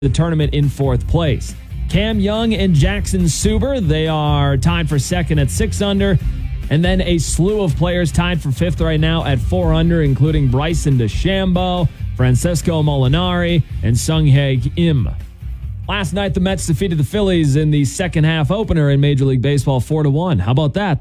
the tournament in fourth place. Cam Young and Jackson Suber, they are tied for second at 6 under. And then a slew of players tied for fifth right now at 4 under, including Bryson DeChambeau, Francesco Molinari, and Sunghae Im. Last night, the Mets defeated the Phillies in the second half opener in Major League Baseball 4-1. How about that?